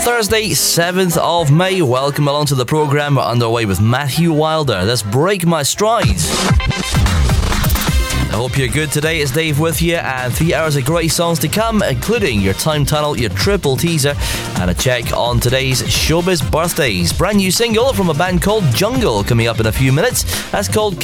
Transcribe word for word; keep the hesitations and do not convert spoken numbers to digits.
Thursday, seventh of May. Welcome along to the programme. We're underway with Matthew Wilder. Let's break my strides. I hope you're good today. It's Dave with you, and three hours of great songs to come, including your Time Tunnel, your triple teaser, and a check on today's showbiz birthdays. Brand new single from a band called Jungle coming up in a few minutes. That's called